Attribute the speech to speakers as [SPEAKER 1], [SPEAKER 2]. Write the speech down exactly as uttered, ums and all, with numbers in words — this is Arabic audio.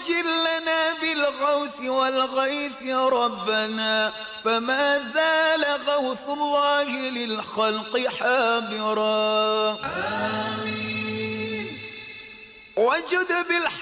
[SPEAKER 1] عجل لنا بالغوث والغيث يا ربنا، فما زال غوث الله للخلق حاضرا. آمين. وجد بالحق